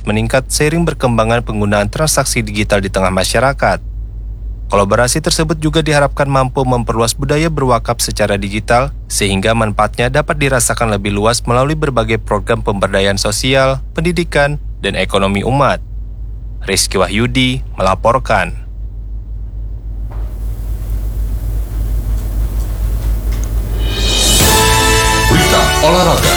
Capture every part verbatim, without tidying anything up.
terus meningkat seiring berkembangan penggunaan transaksi digital di tengah masyarakat. Kolaborasi tersebut juga diharapkan mampu memperluas budaya berwakaf secara digital sehingga manfaatnya dapat dirasakan lebih luas melalui berbagai program pemberdayaan sosial, pendidikan, dan ekonomi umat. Rizky Wahyudi melaporkan. Berita olahraga.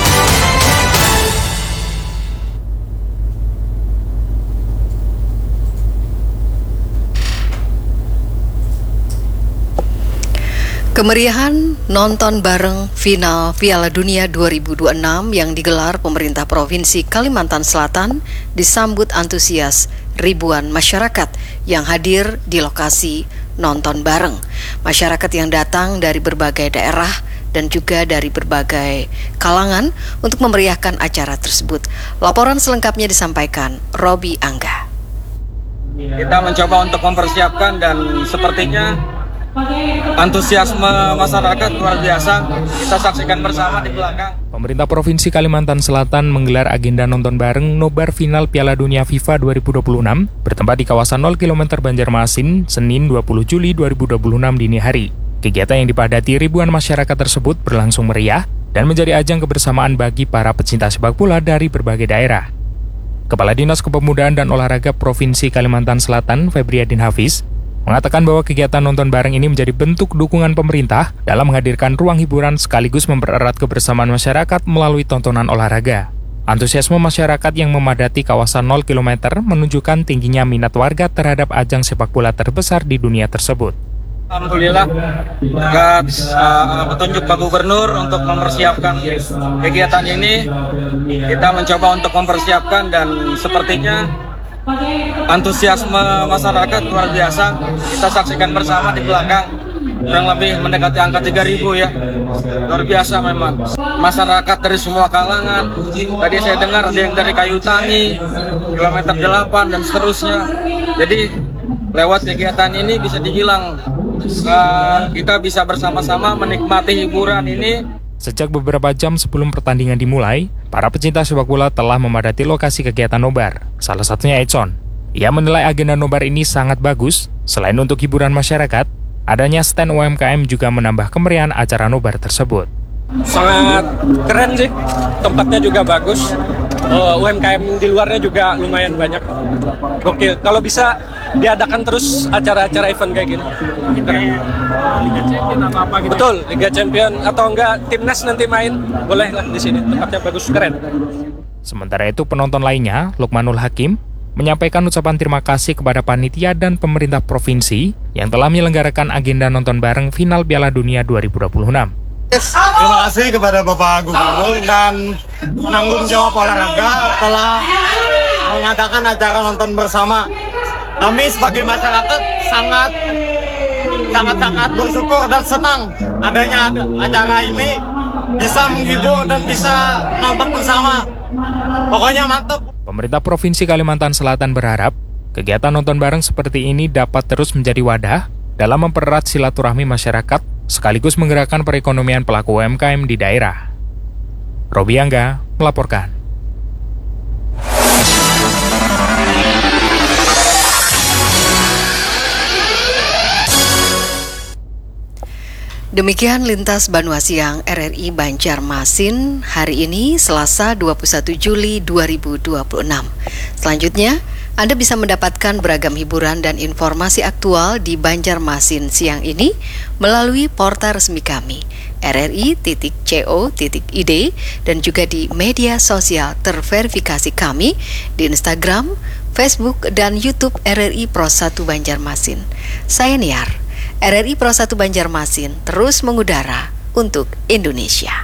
Kemeriahan nonton bareng final Piala Dunia dua ribu dua puluh enam yang digelar pemerintah Provinsi Kalimantan Selatan disambut antusias ribuan masyarakat yang hadir di lokasi nonton bareng. Masyarakat yang datang dari berbagai daerah dan juga dari berbagai kalangan untuk memeriahkan acara tersebut. Laporan selengkapnya disampaikan Robi Angga. Kita mencoba untuk mempersiapkan dan sepertinya antusiasme masyarakat luar biasa. Kita saksikan bersama di belakang. Pemerintah Provinsi Kalimantan Selatan menggelar agenda nonton bareng nobar final Piala Dunia FIFA dua ribu dua puluh enam bertempat di kawasan nol kilometer Banjarmasin, Senin dua puluh Juli dua ribu dua puluh enam dini hari. Kegiatan yang dipadati ribuan masyarakat tersebut berlangsung meriah dan menjadi ajang kebersamaan bagi para pecinta sepak bola dari berbagai daerah. Kepala Dinas Kepemudaan dan Olahraga Provinsi Kalimantan Selatan, Febriadin Hafiz, mengatakan bahwa kegiatan nonton bareng ini menjadi bentuk dukungan pemerintah dalam menghadirkan ruang hiburan sekaligus mempererat kebersamaan masyarakat melalui tontonan olahraga. Antusiasme masyarakat yang memadati kawasan nol kilometer menunjukkan tingginya minat warga terhadap ajang sepak bola terbesar di dunia tersebut. Alhamdulillah, berkat uh, petunjuk Pak Gubernur untuk mempersiapkan kegiatan ini, kita mencoba untuk mempersiapkan dan sepertinya antusiasme masyarakat luar biasa. Kita saksikan bersama di belakang, kurang lebih mendekati angka tiga ribu ya. Luar biasa memang. Masyarakat dari semua kalangan. Tadi saya dengar ada yang dari Kayu Tangi, kilometer delapan dan seterusnya. Jadi lewat kegiatan ini bisa dibilang uh, kita bisa bersama-sama menikmati hiburan ini. Sejak beberapa jam sebelum pertandingan dimulai, para pecinta sepak bola telah memadati lokasi kegiatan nobar. Salah satunya Econ. Ia menilai agenda nobar ini sangat bagus. Selain untuk hiburan masyarakat, adanya stand U M K M juga menambah kemeriahan acara nobar tersebut. Sangat keren sih, tempatnya juga bagus. Uh, U M K M di luarnya juga lumayan banyak. Oke, kalau bisa diadakan terus acara-acara event kayak gini. Liga Champion atau apa gitu? Betul, Liga Champion atau enggak timnas nanti main, boleh lah di sini. Tempatnya bagus, keren. Sementara itu penonton lainnya, Lukmanul Hakim, menyampaikan ucapan terima kasih kepada panitia dan pemerintah provinsi yang telah menyelenggarakan agenda nonton bareng final Piala Dunia dua ribu dua puluh enam. Terima kasih kepada Bapak Gubernur dan penanggung jawab olahraga telah mengadakan acara nonton bersama. Kami sebagai masyarakat sangat sangat sangat bersyukur dan senang adanya acara ini, bisa menghibur dan bisa nonton bersama. Pokoknya mantap. Pemerintah Provinsi Kalimantan Selatan berharap kegiatan nonton bareng seperti ini dapat terus menjadi wadah dalam mempererat silaturahmi masyarakat sekaligus menggerakkan perekonomian pelaku U M K M di daerah. Robi Angga melaporkan. Demikian Lintas Banua Siang R R I Banjarmasin hari ini Selasa dua puluh satu Juli dua ribu dua puluh enam. Selanjutnya, Anda bisa mendapatkan beragam hiburan dan informasi aktual di Banjarmasin siang ini melalui portal resmi kami r r i titik co titik i d dan juga di media sosial terverifikasi kami di Instagram, Facebook, dan YouTube R R I Pro satu Banjarmasin. Saya Niar. R R I Pro satu Banjarmasin terus mengudara untuk Indonesia.